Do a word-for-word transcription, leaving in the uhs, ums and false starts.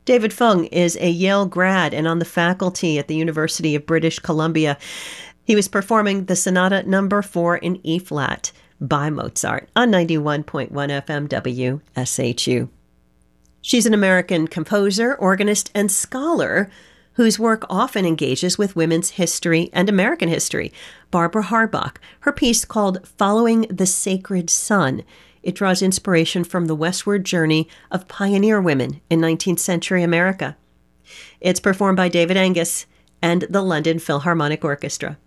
David Fung is a Yale grad and on the faculty at the University of British Columbia. He was performing the Sonata Number Four in E-flat by Mozart on ninety-one point one F M W S H U. She's an American composer, organist, and scholar whose work often engages with women's history and American history. Barbara Harbach, her piece called Following the Sacred Sun. It draws inspiration from the westward journey of pioneer women in nineteenth century America. It's performed by David Angus and the London Philharmonic Orchestra.